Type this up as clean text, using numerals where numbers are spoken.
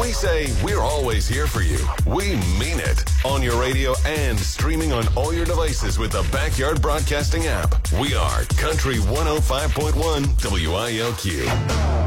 we say we're always here for you, we mean it. On your radio and streaming on all your devices with the Backyard Broadcasting app. We are Country 105.1 WILQ.